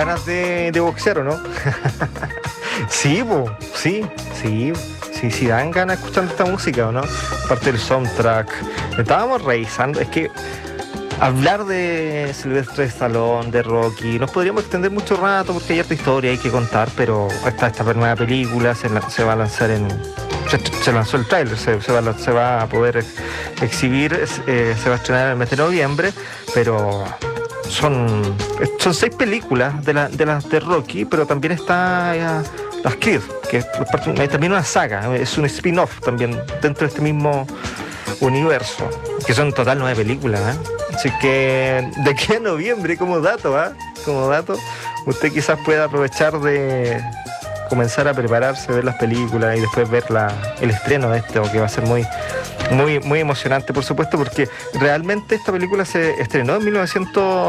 ganas de boxear, ¿o no? Sí, sí, dan ganas escuchando esta música, ¿o no? Aparte del soundtrack. Estábamos revisando, es que hablar de Sylvester Stallone, de Rocky, nos podríamos extender mucho rato porque hay harta historia, hay que contar, pero esta nueva película se va a lanzar se lanzó el tráiler, se va a poder exhibir, se va a estrenar en el mes de noviembre, pero son 6 películas de las de Rocky, pero también está las Creed, que es también una saga, es un spin-off también dentro de este mismo universo, que son en total 9 películas, ¿eh? Así que de aquí a noviembre, como dato, usted quizás pueda aprovechar de comenzar a prepararse, ver las películas y después ver el estreno de esto, que va a ser muy emocionante, por supuesto, porque realmente esta película se estrenó en 1900